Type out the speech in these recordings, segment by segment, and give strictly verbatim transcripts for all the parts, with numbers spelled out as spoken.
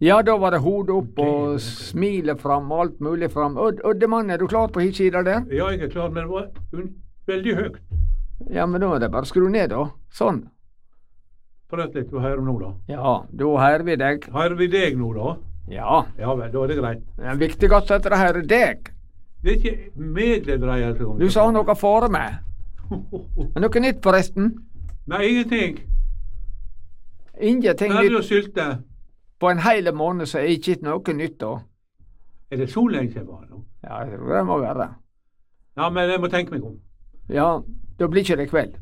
Ja, da var det hodet opp og smilet fram og alt mulig fram. Øddemann, er du klar på hit sida der? Ja, jeg er klar, men det var veldig høyt. Ja, men da er det bare skru ned, da. Sånn. Prøv litt, hva hører du nå, da? Ja, da hører vi deg. Hører vi deg nå, da? Ja. Ja vel, da er det greit. Det viktigste er at det her er deg. Det er ikke meg det dreier seg om. Du sa noe for meg. Er noe nytt, forresten? Nei, ingenting. Ingenting Ferdig nytt. å sylte. På en hel måned så er ikke noe nytt, da. Er det så lenge siden var det? Ja, jeg tror det må være. Ja, men jeg må tenke meg om. Ja, da blir ikke det kveld.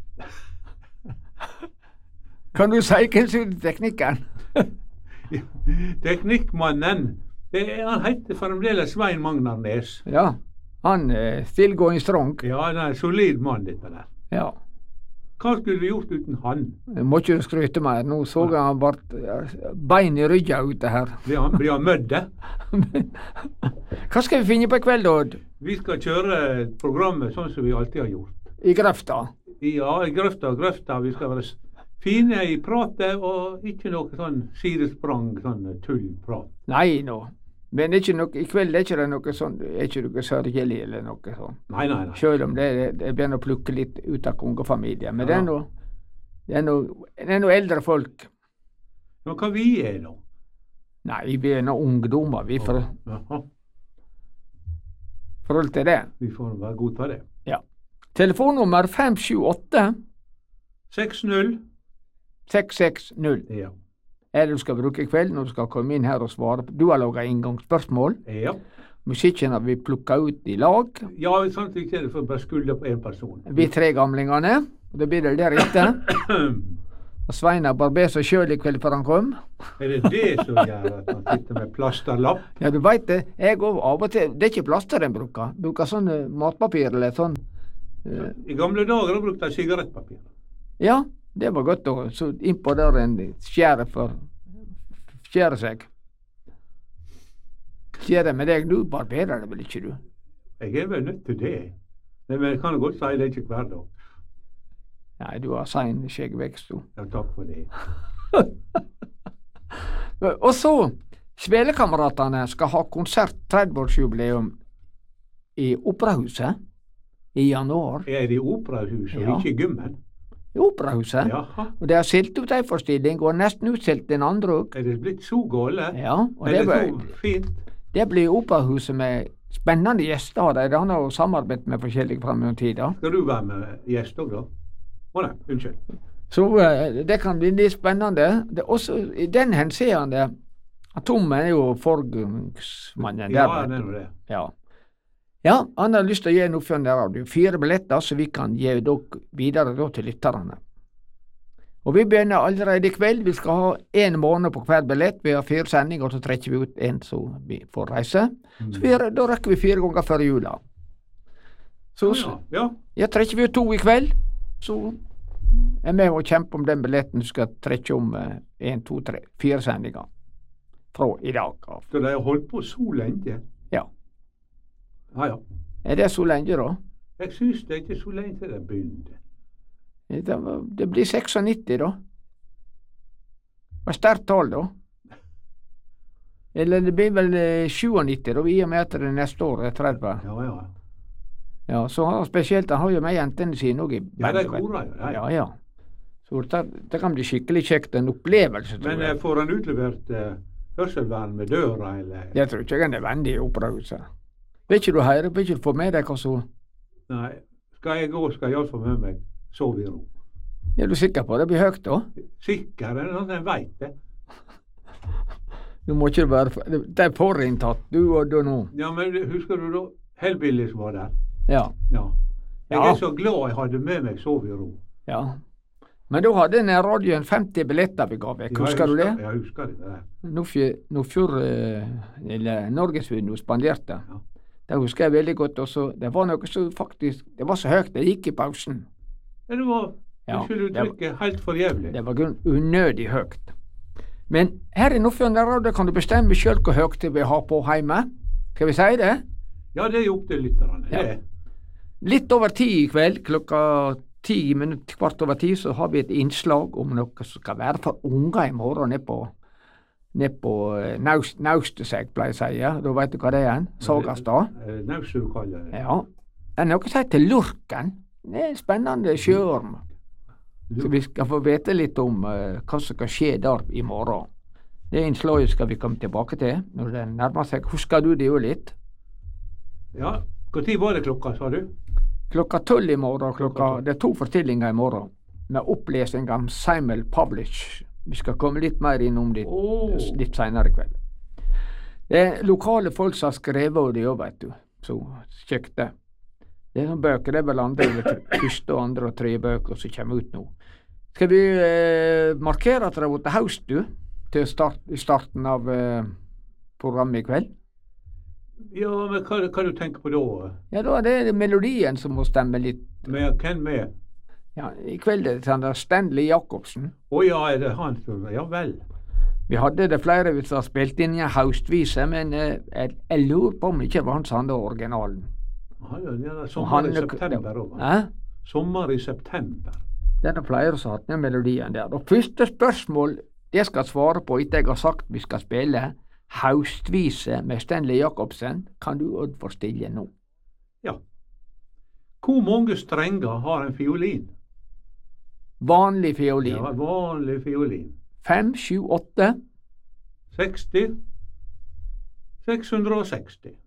Kan du si hvem som er teknikken? Teknikkmannen, det er, han heter fremdeles Svein Magnar Nes. Ja, han er still going strong. Ja, han er en solid mann, dette der. Ja. Hva skulle vi gjort uten han? Jeg må ikke skryte mer. Nå så jeg han ble bein i ryggen ute her. Blir han, blir han mødde? Hva skal vi finne på i kveld, Odd? Vi skal kjøre programmet sånn som vi alltid har gjort. I grøfta? Ja, i grøfta og grøfta. Vi skal være fine i pratet, og ikke noe sånn sidesprang, sånn tullprat. Nei nå. Men ikke noe, i kveld er ikke det noe sånn, er ikke noe sørgelig eller noe sånn. Nei, nei, nei. Selv om det, det begynner å plukke litt ut av kongefamilien. Men Ja. det er noe, det er noe, det er noe eldre folk. Men hva vi er da? Nei, vi er noe ungdommer, vi, for Jaha, forhold til det. vi får bare godta det. Ja. Telefonnummer fem sju åtte seks null. seks seks null. Ja. Er det du skal bruke i kveld når du skal komme inn her og svare på. Du har laget inngangsspørsmål. Ja. Musikken har vi plukket ut i lag. Ja, samtidig er det for bare skulder på en person. Vi tre gamlingene. Og da blir det der etter. Og Svein har barbert seg sjøl i kveld før han kom. Er det det som gjør at han sitter med plasterlapp? Ja, du veit det. Jeg òg av og til. Det er ikke plaster en bruker. Bruker sånn eh, matpapir eller sånn. eh, I gamle dager brukte jeg sigarettpapir. Ja, det var godt å så innpå der en skjære for skjære seg. Skjære med deg, du barberer det vel ikke, du? Jeg er vel nødt til det. Men jeg kan godt si det er ikke hver dag. Nei, du har sein skjeggvekst, du. Ja, takk for det. Og så, Svelekameratene skal ha konsert trettiårsjubileum i Operahuset i januar. Er det i Operahuset Ja. og ikke i Gymmen? I Operahuset. Jaha. Og det har stilt ut en forestilling, og nesten utstilt den andre òg. Er det blitt så gale? Ja, og Er det, det blir- så fint? det blir Operahuset med spennende gjester. De har jo samarbeidet med forskjellige fram i tida. Skal du være med gjest òg, da? Å nei, unnskyld. Så eh, det kan bli litt spennende. Det er også i den henseende at Tom er jo forgangsmannen der. Ja, vet det er du. nå det. Ja. Ja, han har lyst til å gi en oppførende radio. Fire billetter, så vi kan gi dere videre da til lytterne. Og vi begynner allerede i kveld. Vi skal ha én måned på hver billett. Vi har fire sendinger, og så trekker vi ut en så vi får reise. Så vi, da rekker vi fire ganger før jula. Så Ja, ja. ja, trekker vi ut to i kveld, så er vi med og kjemper om den billetten du skal trekke om én, to, tre, fire sendinger fra i dag av. Så de har holdt på så lenge? Ja. Ja, ja. Er det så lenge, da? Jeg syns det er ikke så lenge til det begynte. Det, var- det blir nittioseks, da. Det var sterkt tall, da. Eller det blir vel eh, nittisju, da, i og med at det neste år er tretti. Ja, ja. Ja, så har spesielt han har jo med jentene sine òg i Ja, de bandet, vet du. korer jo, de. Ja, ja. Så det, det kan bli skikkelig kjekt, en opplevelse, tror Men jeg. eh, får han utlevert eh, hørselvern med døra, eller? Det tror ikke jeg er nødvendig i operahuset. Vil ikke du høre, vil ikke du få med deg hva som Nei. Skal jeg gå, skal jeg iallfall med meg sove i ro. Er du sikker på det blir høyt, da? Sikker er det sånn at jeg veit det. Du må ikke være Det er forinntatt, du og du nå. Ja, men husker du da Hellbillies var der? Ja. Ja. Jeg Ja. er så glad jeg hadde med meg sove i ro. ja. Men da hadde den radioen femti billetter vi ga vekk, Ja, jeg husker du det? Jeg husker det der. Nå før, nå før eh, eller Norgesvindu spanderte. Ja. Det husker jeg veldig godt også. Det var noe så faktisk Det var så høyt, det gikk i pausen. Ja, det var, Ja, unnskyld det var- uttrykket, helt for jævlig. Det var grunn unødig høyt. Men her i Nordfjorden Radio kan du bestemme sjøl hvor høyt du vil ha på hjemme. Skal vi si det? Ja, det er jo opp til lytterne. Ja. Det. Litt over ti i kveld, klokka ti minutter kvart over ti, så har vi et innslag om noe som skal være for unger i morgen nede på ned på eh, Naust, Nausteseg, pleier jeg å si. Ja. Da vet du hva det er? Sagastad. Eh, Nausu kaller det. Ja. Det er noe som heter lurken. Det er en spennende sjøorm. Så vi skal få vite litt om uh, hva som skal skje der i morgen. Det innslaget skal vi komme tilbake til når det nærmer seg. Husker du det jo litt? Ja. Når var det klokka, sa du? Klokka tolv i morgen. Klokka, det er to fortellinger i morgen med opplesing av Samuel Pavlich. Vi skal komme litt mer innom det Oh. litt senere i kveld. Det er lokale folk som har skrevet det òg, vet du. Så kjekt det. Det er noen bøker, det er vel andre, eller første, og andre og tredje bøker som kommer ut nå. Skal vi eh, markere at det har vært høst, du, til start, i starten av eh, programmet i kveld? Ja, men hva, hva du tenker på da? Ja, da er det melodien som må stemme litt. Med hvem med? Ja, i kveld er det sånn der Stanley Jacobsen. Å ja, er det han som Ja vel. Vi hadde det flere vi har spilt inn i en høstvise, men eh, jeg, jeg lurer på om det ikke var han som hadde originalen. Ja, ja, det er Og sommer han- i september òg. Hæ? Sommer i september. Det er det flere som har hatt ned melodien der. Og første spørsmål det skal jeg svare på etter jeg har sagt vi skal spille høstvise med Stanley Jacobsen, kan du Oddvar stille nå. Ja. Hvor mange strenger har en fiolin? Vanlig fiolin. Ja, vanlig fiolin. Fem, sju, åtte. seksti. seks hundre og seksti.